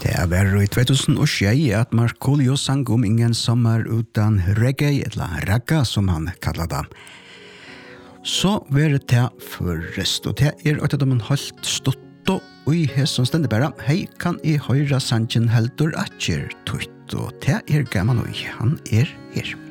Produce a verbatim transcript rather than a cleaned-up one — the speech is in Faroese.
Det var i tjugohundratjej att Markoolio sang om ingen sommar utan reggae, eller ragga som han kallar det. Så var det det for rest, og det er at de har holdt stått og i hæsson stendig bare, hei, kan I høyra sangen heldur atjer tutt, og det er gaman og han er her.